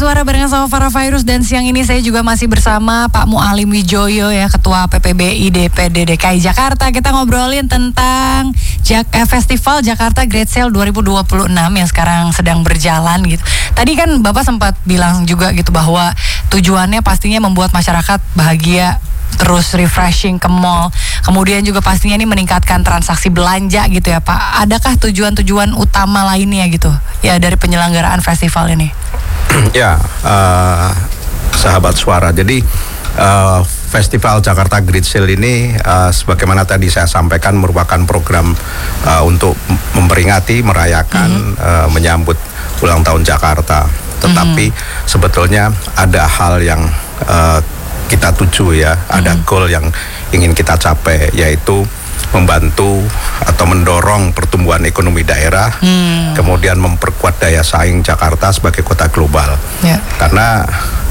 Suara barengan sama Farah Fairuz, dan siang ini saya juga masih bersama Pak Mualim Wijoyo ya, Ketua PPBI DPD DKI Jakarta. Kita ngobrolin tentang Festival Jakarta Great Sale 2026 yang sekarang sedang berjalan gitu. Tadi kan Bapak sempat bilang juga gitu bahwa tujuannya pastinya membuat masyarakat bahagia, terus refreshing ke mall. Kemudian juga pastinya ini meningkatkan transaksi belanja gitu ya Pak. Adakah tujuan-tujuan utama lainnya gitu ya dari penyelenggaraan festival ini? Ya, sahabat suara. Jadi Festival Jakarta Great Sale ini sebagaimana tadi saya sampaikan merupakan program untuk memperingati, merayakan, menyambut ulang tahun Jakarta. Tetapi sebetulnya ada hal yang kita tuju ya, ada goal yang ingin kita capai, yaitu membantu atau mendorong pertumbuhan ekonomi daerah, kemudian memperkuat daya saing Jakarta sebagai kota global. Karena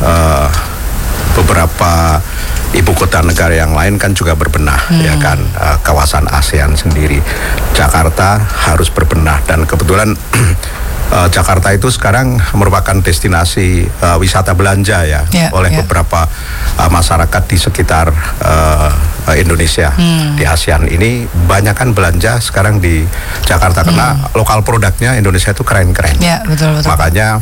beberapa ibu kota negara yang lain kan juga berbenah, ya kan, kawasan ASEAN sendiri. Jakarta harus berbenah, dan kebetulan Jakarta itu sekarang merupakan destinasi wisata belanja ya, oleh beberapa masyarakat di sekitar Indonesia. Di ASEAN ini banyak kan belanja sekarang di Jakarta karena lokal produknya Indonesia itu keren-keren. Betul. Makanya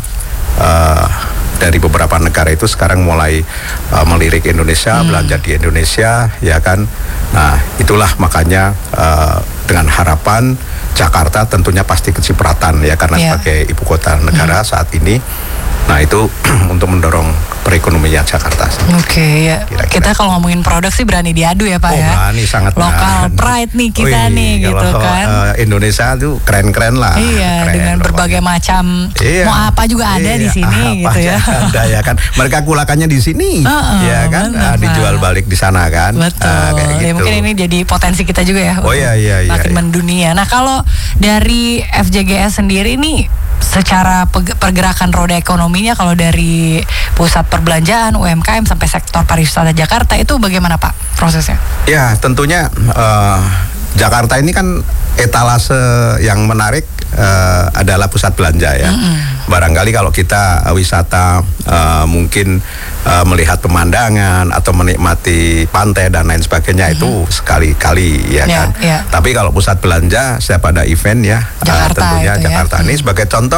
dari beberapa negara itu sekarang mulai melirik Indonesia, belanja di Indonesia, ya kan. Nah, itulah makanya dengan harapan Jakarta tentunya pasti kecipratan ya, karena sebagai ibu kota negara saat ini. Nah, itu untuk mendorong perekonomian Jakarta. Ya. Kira-kira. Kita kalau ngomongin produk sih berani diadu ya Pak ya. Berani, sangat lokal pride nih kita nih gitu kan. Indonesia tuh keren-keren lah. Iya, keren, dengan berbagai macam. Mau apa juga ada di sini gitu ya. Ada ya kan. Mereka kulakannya di sini, ya kan. Dijual balik di sana kan. Betul. Kayak gitu. Ya, mungkin ini jadi potensi kita juga ya. Iya. Makin mendunia. Nah, kalau dari FJGS sendiri nih, secara pergerakan roda ekonominya, kalau dari pusat perbelanjaan, UMKM sampai sektor pariwisata Jakarta, itu bagaimana Pak prosesnya? Ya, tentunya Jakarta ini kan etalase yang menarik adalah pusat belanja ya. Barangkali kalau kita wisata mungkin melihat pemandangan atau menikmati pantai dan lain sebagainya itu sekali-kali ya kan. Tapi kalau pusat belanja setiap ada event ya, tentunya Jakarta ini sebagai contoh.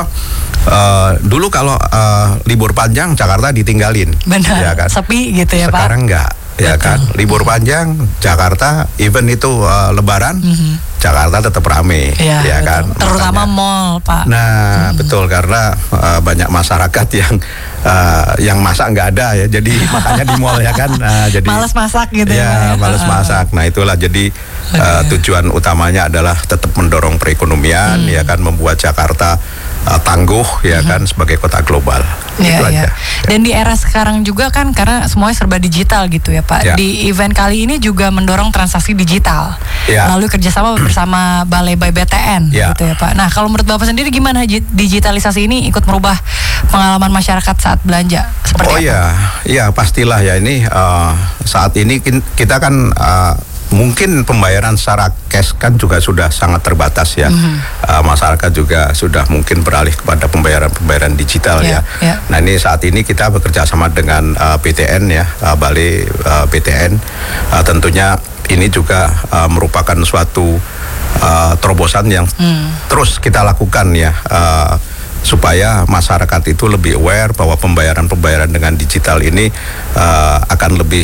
Dulu kalau libur panjang Jakarta ditinggalin. Benar, ya kan? Sepi gitu ya Pak. Sekarang enggak. Ya kan, libur panjang Jakarta, event itu Lebaran, Jakarta tetap rame, ya kan. Terutama mall Pak. Nah, betul, karena banyak masyarakat yang masak nggak ada ya, jadi makanya di mall ya kan. Jadi malas masak gitu ya. Malas masak. Nah, itulah jadi tujuan utamanya adalah tetap mendorong perekonomian, ya kan, membuat Jakarta tangguh ya kan sebagai kota global. Aja. Dan di era sekarang juga kan, karena semuanya serba digital gitu ya Pak. Di event kali ini juga mendorong transaksi digital. Lalu kerjasama bersama Balai By BTN gitu ya Pak. Nah, kalau menurut Bapak sendiri gimana digitalisasi ini ikut merubah pengalaman masyarakat saat belanja seperti apa? Iya pastilah ya, ini saat ini kita kan mungkin pembayaran secara cash kan juga sudah sangat terbatas ya. Masyarakat juga sudah mungkin beralih kepada pembayaran digital ya. Nah, ini saat ini kita bekerja sama dengan BTN ya, Balai BTN. Tentunya ini juga merupakan suatu terobosan yang terus kita lakukan ya, supaya masyarakat itu lebih aware bahwa pembayaran dengan digital ini akan lebih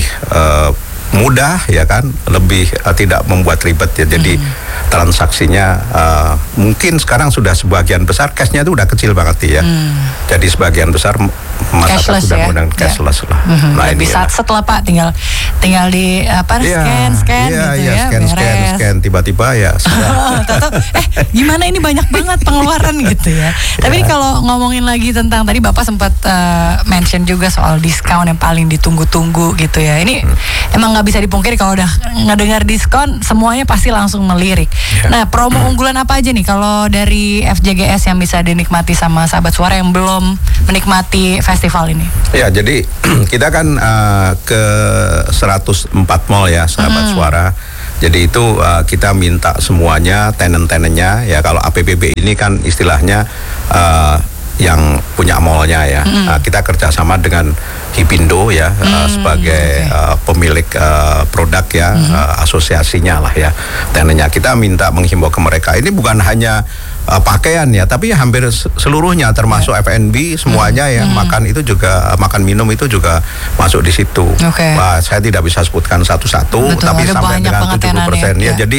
mudah ya kan, lebih tidak membuat ribet ya. Jadi transaksinya mungkin sekarang sudah sebagian besar cashnya itu udah kecil banget ya. Jadi sebagian besar masyarakat sudah menggunakan cashless lah. Nah, lebih setelah Pak tinggal di scan gitu ya, scan tiba-tiba ya sudah. Gimana ini banyak banget pengeluaran gitu ya. Tapi kalau ngomongin lagi tentang tadi Bapak sempat mention juga soal diskon yang paling ditunggu-tunggu gitu ya. Ini emang nggak bisa dipungkiri kalau udah ngedengar diskon semuanya pasti langsung melirik. Nah, promo unggulan apa aja nih kalau dari FJGS yang bisa dinikmati sama sahabat suara yang belum menikmati festival ini? Ya, jadi kita kan ke 104 mall ya sahabat suara. Jadi itu kita minta semuanya tenant-tenantnya ya, kalau APBB ini kan istilahnya yang punya mallnya ya. Kita kerjasama dengan Hipindo ya sebagai pemilik produk ya, asosiasinya lah ya. Dan kita minta menghimbau ke mereka, ini bukan hanya pakaian ya, tapi hampir seluruhnya termasuk F&B semuanya ya, makan itu juga, makan minum itu juga masuk di situ. Wah, saya tidak bisa sebutkan satu-satu, tapi sampai dengan 70% ya. Jadi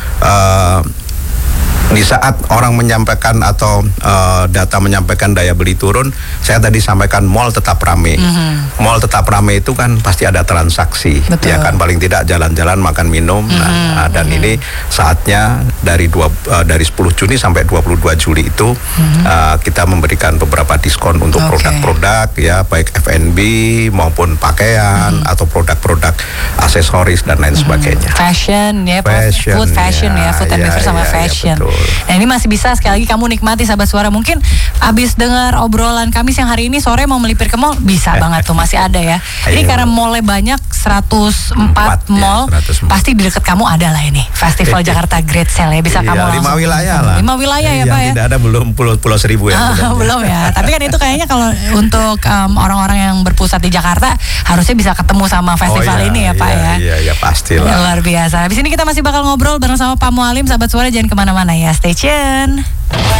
di saat orang menyampaikan atau data menyampaikan daya beli turun, saya tadi sampaikan mall tetap ramai. Mall tetap ramai itu kan pasti ada transaksi, ya kan, paling tidak jalan-jalan makan minum. Dan ini saatnya dari 10 Juni sampai 22 Juli itu kita memberikan beberapa diskon untuk produk-produk ya, baik F&B maupun pakaian atau produk-produk aksesoris dan lain sebagainya. Fashion ya, food fashion ya, food and beverage sama fashion. Nah, ini masih bisa sekali lagi kamu nikmati sahabat suara. Mungkin abis dengar obrolan kami siang hari ini, sore mau melipir ke mall, bisa banget tuh, masih ada ya. Ini karena mallnya banyak, 104 mall, ya, 104. Pasti di dekat kamu ada lah ini Festival Jakarta Great Sale ya, bisa kamu langsung 5 wilayah lah. 5 wilayah ya Pak ya. Tidak ada, belum Pulau Seribu ya. Belum ya. Tapi kan itu kayaknya kalau untuk orang-orang yang berpusat di Jakarta harusnya bisa ketemu sama festival ini ya Pak ya. Iya, pastilah. Luar biasa. Habis ini kita masih bakal ngobrol bareng sama Pak Mualim, sahabat suara, jangan kemana-mana ya. Stay tune.